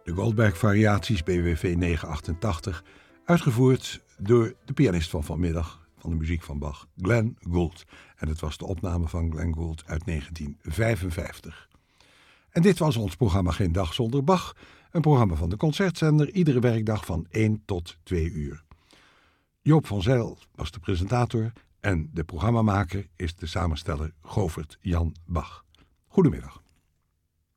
De Goldberg-variaties BWV 988, uitgevoerd door de pianist van vanmiddag van de muziek van Bach, Glenn Gould. En het was de opname van Glenn Gould uit 1955. En dit was ons programma Geen Dag Zonder Bach, een programma van de Concertzender, iedere werkdag van 1 tot 2 uur. Joop van Zijl was de presentator en de programmamaker is de samensteller Govert Jan Bach. Goedemiddag.